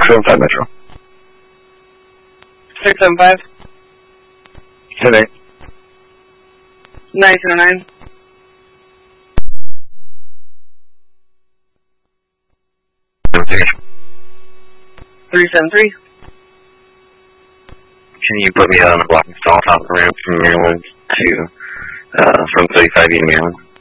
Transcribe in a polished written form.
675 Metro. 675. 10-8. 909. 373. Can you put me on a blocking stall top of the ramp from Maryland to, from 35 in Maryland?